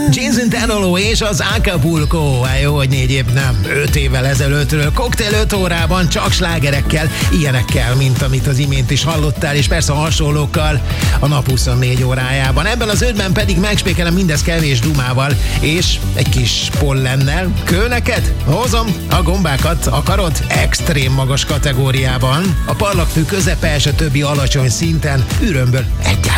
Jason Derulo és az Acapulco. Jó, hogy 4 év nem, 5 évvel ezelőttről. Cocktail 5 órában csak slágerekkel, ilyenekkel, mint amit az imént is hallottál, és persze hasonlókkal a nap 24 órájában. Ebben az 5-ben pedig megspékelem mindez kevés dumával, és egy kis pollennel. Kő neked? Hozom a gombákat, akarod? Extrém magas kategóriában. A parlagfű közepe és a többi alacsony szinten, ürömből egyáltalán